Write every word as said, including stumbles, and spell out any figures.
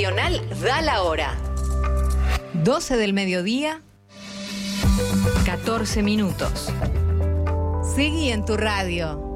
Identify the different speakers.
Speaker 1: Nacional da la hora.
Speaker 2: doce del mediodía, catorce minutos. Seguí en tu radio.